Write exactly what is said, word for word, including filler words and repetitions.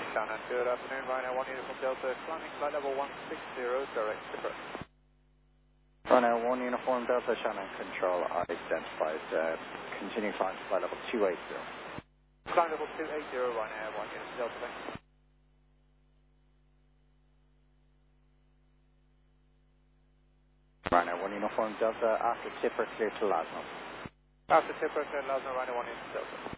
Shannon, good afternoon. Ryanair one Uniform Delta, climbing flight level one six zero, direct to Perth. Ryanair one Uniform Delta, Shannon Control, identified. Uh, continuing flight to flight level two eight zero. Climb level two eight zero, Ryanair one Uniform Delta, thanks. Ryanair one Uniform Delta, after tipper, clear to Lasno. After Tipper, Lasno, Ryanair one Uniform Delta.